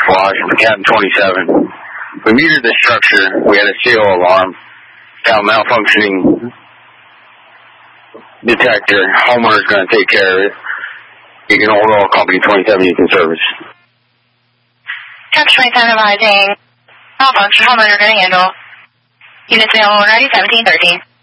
Washington, Captain 27. We metered the structure. We had a CO alarm. Got a malfunctioning detector. Homeowner's going to take care of it. You can hold all company 27, you can service. Captain 27 advising. Malfunction, homeowner going to handle. Units available ready, 1713.